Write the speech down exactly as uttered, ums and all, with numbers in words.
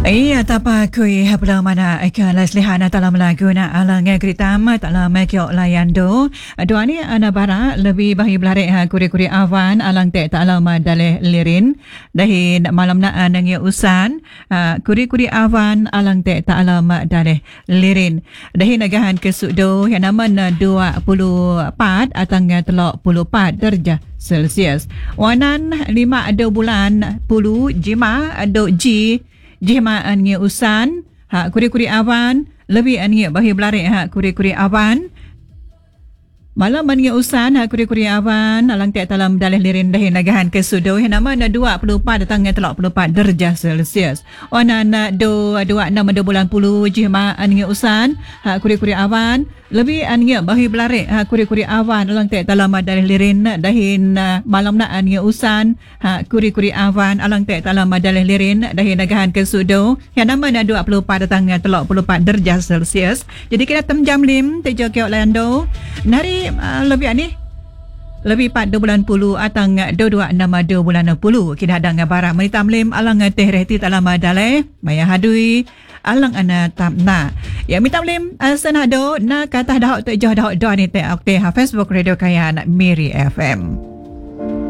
Iya, tapa kui hapla mana ika leslihana dalam lagu na alangnya kritam dalam kyo layando. Dua ni ana bara lebih bahi belare ha kuri-kuri awan alang te dalam daleh lirin. Dahin malam na anangnya usan kuri-kuri awan alang te dalam daleh lirin. Dahin nagahan kesudo yang nama dua puluh empat atangnya telok puluh empat derajat Celsius. Wanan lima ada bulan puluh jima ada G jima annya usan ha kuri-kuri awan lebih annya bahi belare ha kuri-kuri awan malam annya usan ha kuri-kuri awan alang tak dalam dalih lirin dahin nagahan kesudo yang nama na dua puluh empat datangnya telok puluh empat derajat Celsius. Ona na do dua enam ada bulan puluh jima annya usan ha kuri-kuri awan lebih annya bahi belare ha kuri-kuri awan alang tak dalam dalih lirin dahin uh, malam na annya usan ha kuri-kuri awan alang tak dalam dalih lirin dahin nagahan kesudo yang nama na dua puluh empat datangnya telok puluh empat derajat Celsius. Jadi kita tem jam lim tejo ke Orlando nari uh, lebih ani lebih empat dua bulan puluh atang dua dua enam dua bulan puluh kita hadang barang menitam lim alang teh reti dalam dalih maya hadui alang ana tamna ya mitam lim senado na kata dah tu jah dah dah ni te okte ha Facebook Radio Kaya Miri F M.